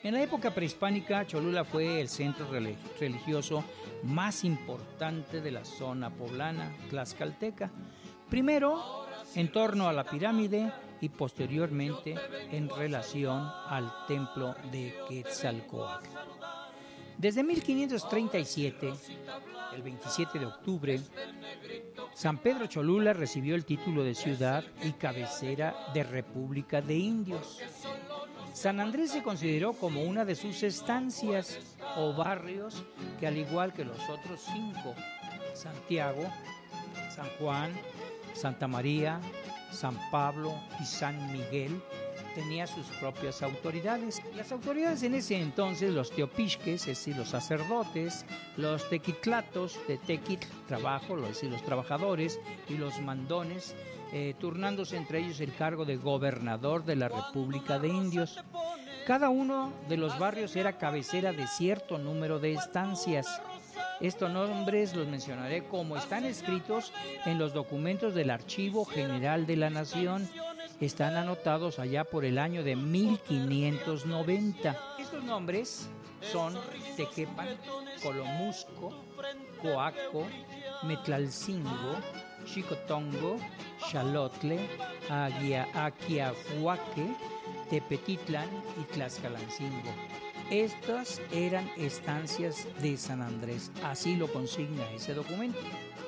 En la época prehispánica, Cholula fue el centro religioso más importante de la zona poblana tlaxcalteca. Primero, en torno a la pirámide y posteriormente en relación al templo de Quetzalcóatl. Desde 1537, el 27 de octubre, San Pedro Cholula recibió el título de ciudad y cabecera de República de Indios. San Andrés se consideró como una de sus estancias o barrios que, al igual que los otros 5, Santiago, San Juan, Santa María, San Pablo y San Miguel, tenía sus propias autoridades. Las autoridades en ese entonces, los teopisques, es decir, los sacerdotes, los tequitlatos, de tequitl, trabajo, es decir, los trabajadores, y los mandones, turnándose entre ellos el cargo de gobernador de la República de Indios. Cada uno de los barrios era cabecera de cierto número de estancias. Estos nombres los mencionaré como están escritos en los documentos del Archivo General de la Nación. Están anotados allá por el año de 1590. Estos nombres son Tequepan, Colomusco, Coaco, Metlalcingo, Xicotongo, Xalotle, Aquiahuaque, Tepetitlan y Tlaxcalancingo. Estas eran estancias de San Andrés, así lo consigna ese documento.